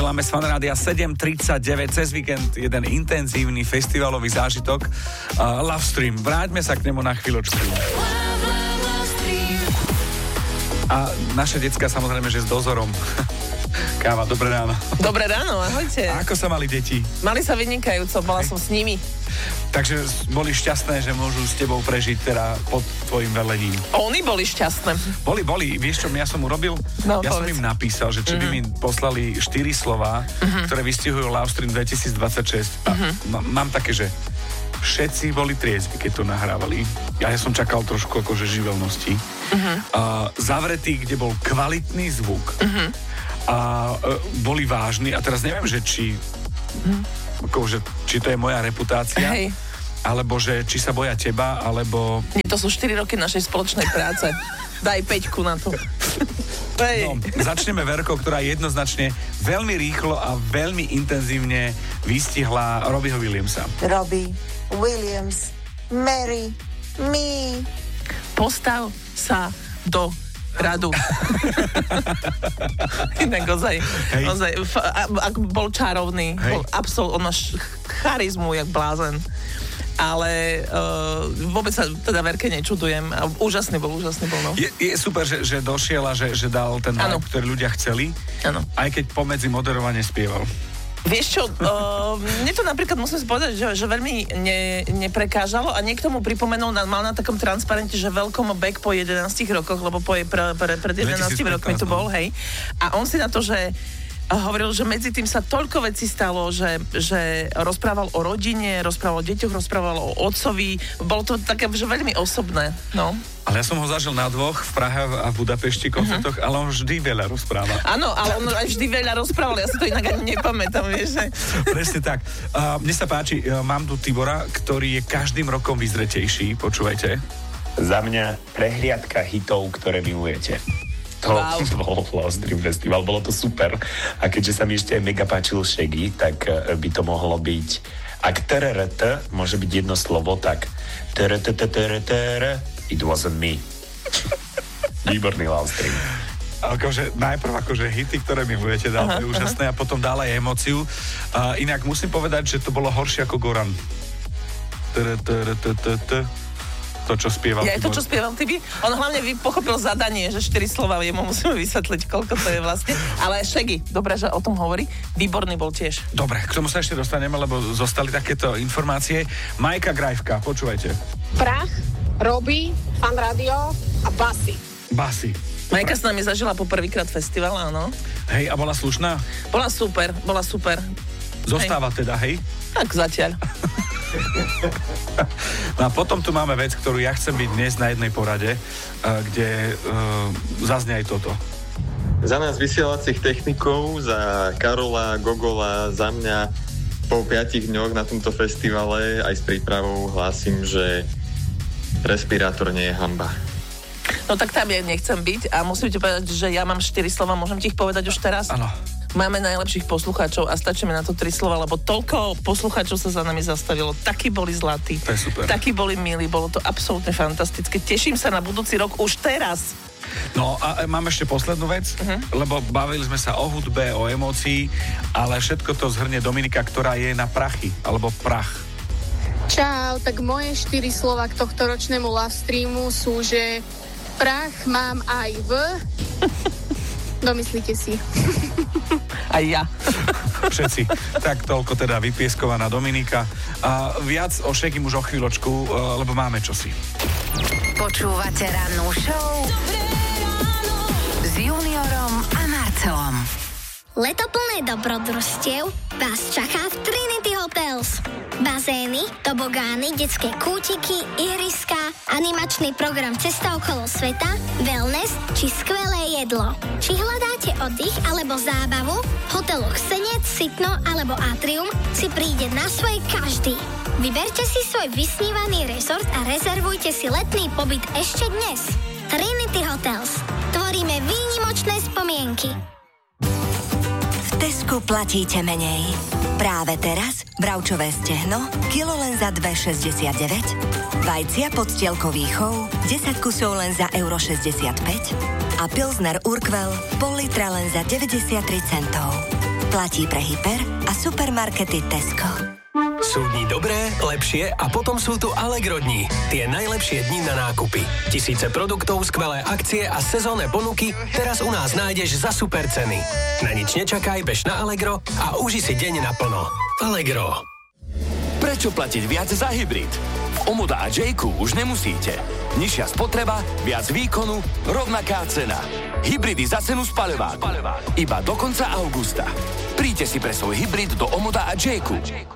Zasielame z Fanrádia 7:39 cez víkend jeden intenzívny festivalový zážitok. Love Stream. Vráťme sa k nemu na chvíľočku. A naše decka samozrejme, že s dozorom. Káva, dobré ráno. Dobré ráno, ahojte. A ako sa mali deti? Mali sa vynikajúco, bola som s nimi. Takže boli šťastné, že môžu s tebou prežiť teda pod tvojim velením. Oni boli šťastné. Boli. Vieš, čo ja som urobil? No, ja som im napísal, že či by mi poslali 4 slová, ktoré vystihujú Love Stream 2026. A mám také, že všetci boli triezvi, keď to nahrávali. Ja som čakal trošku akože živelnosti. Zavretý, kde bol kvalitný zvuk. A boli vážni. A teraz neviem, že či to je moja reputácia, alebo že či sa boja teba, alebo... Nie, to sú 4 roky našej spoločnej práce. Daj 5 na to. No, začneme Verkou, ktorá jednoznačne veľmi rýchlo a veľmi intenzívne vystihla Robbieho Williamsa. Robbie Williams, Mary, me. Postav sa do radu. Inak ozaj, bol čarovný, bol on má charizmu jak blázen. Ale vôbec sa teda Verke nečudujem. Úžasný bol, no. Je super, že došiel a že dal ten hype, ktorý ľudia chceli. Áno. Aj keď pomedzi moderovanie spieval. Vieš čo, mne to napríklad musím si povedať, že veľmi neprekážalo a niekto mu pripomenul, mal na takom transparente, že welcome back po 11 rokoch, lebo pred 11 rokmi tu bol, hej. A on si na to, že hovoril, že medzi tým sa toľko vecí stalo, že rozprával o rodine, rozprával o deťoch, rozprával o otcovi. Bolo to také, že veľmi osobné, no. Ale ja som ho zažil na dvoch, v Prahe a v Budapešti koncertoch, ale on vždy veľa rozpráva. Áno, ale on aj vždy veľa rozprával, ja si to inak ani nepamätám, vieš. Presne tak. Mne sa páči, mám tu Tibora, ktorý je každým rokom vyzretejší, počúvajte. Za mňa prehliadka hitov, ktoré milujete. To bol Love Stream Festival, bolo to super. A keďže sa mi ešte aj mega páčil Shaggy, tak by to mohlo byť, ak TRRT môže byť jedno slovo, tak it wasn't me. Výborný Love Stream. Najprv hity, ktoré milujete, dal, to je úžasné, a potom dal aj emóciu. Inak musím povedať, že to bolo horšie ako Goran. To, čo spieval. Ja to, čo spieval Tibi. On hlavne pochopil zadanie, že 4 slova jemu musíme vysvetliť, koľko to je vlastne. Ale Shaggy, dobre, že o tom hovorí. Výborný bol tiež. Dobre, k tomu sa ešte dostaneme, lebo zostali takéto informácie. Majka Grajfka, počúvajte. Prach, Robbie, Fanrádio a Basy. Majka s nami zažila po prvýkrát festival, áno. Hej, a bola slušná? Bola super. Zostáva teda, hej? Tak zatiaľ. No a potom tu máme vec, ktorú ja chcem byť dnes na jednej porade, kde zaznie aj toto. Za nás vysielacích technikov, za Karola, Gogola, za mňa po 5 dňoch na tomto festivale aj s prípravou hlásim, že respirátor nie je hanba. No tak tam ja nechcem byť a musím ti povedať, že ja mám 4 slova, môžem ti ich povedať už teraz? Áno. Máme najlepších poslucháčov a stačí mi na to 3 slova, lebo toľko poslucháčov sa za nami zastavilo. Takí boli zlatí. To je super. Takí boli milí, bolo to absolútne fantastické. Teším sa na budúci rok už teraz. No a mám ešte poslednú vec, lebo bavili sme sa o hudbe, o emócii, ale všetko to zhrnie Dominika, ktorá je na prachy, alebo prach. Čau, tak moje 4 slova k tohto ročnému Love Streamu sú, že prach mám aj v... Domyslíte si. Aj ja. Všetci. Tak toľko teda vypieskovaná Dominika. A viac o Shaggy už o chvíľočku, lebo máme čosi. Počúvate rannú show s Juniorom a Marcelom. Leto plné dobrodružstiev vás čaká v Trinity Hotels. Bazény, tobogány, detské kútiky, ihriská, animačný program Cesta okolo sveta, wellness či skvelé jedlo. Či hľadáte oddych alebo zábavu, v hoteloch Senec, Sitno alebo Atrium si príde na svoje každý. Vyberte si svoj vysnívaný rezort a rezervujte si letný pobyt ešte dnes. Trinity Hotels. Tvoríme výnimočné spomienky. V Tesku platíte menej. Práve teraz bravčové stehno, kilo len za 2,69, vajcia podstielkový chov, 10 kusov len za €1,65 a Pilsner Urquell pol litra len za 93 centov. Platí pre Hyper a supermarkety Tesco. Sú dni dobré, lepšie a potom sú tu Allegro dni. Tie najlepšie dni na nákupy. Tisíce produktov, skvelé akcie a sezónne ponuky teraz u nás nájdeš za super ceny. Na nič nečakaj, bež na Allegro a uži si deň naplno. Allegro. Prečo platiť viac za hybrid? V Omoda a J-ku už nemusíte. Nižšia spotreba, viac výkonu, rovnaká cena. Hybridy za cenu spaľovák. Iba do konca augusta. Príďte si pre svoj hybrid do Omoda a J-ku.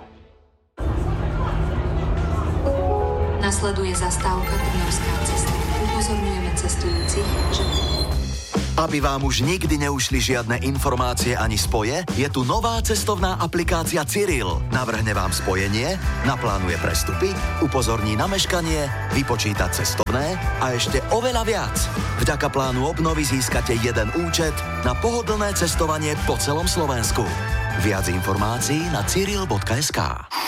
Nasleduje zastávka Trnavská cesta. Upozorňujeme cestujúcich, že... Aby vám už nikdy neušli žiadne informácie ani spoje, je tu nová cestovná aplikácia Cyril. Navrhne vám spojenie, naplánuje prestupy, upozorní na meškanie, vypočíta cestovné a ešte oveľa viac. Vďaka plánu obnovy získate jeden účet na pohodlné cestovanie po celom Slovensku. Viac informácií na cyril.sk.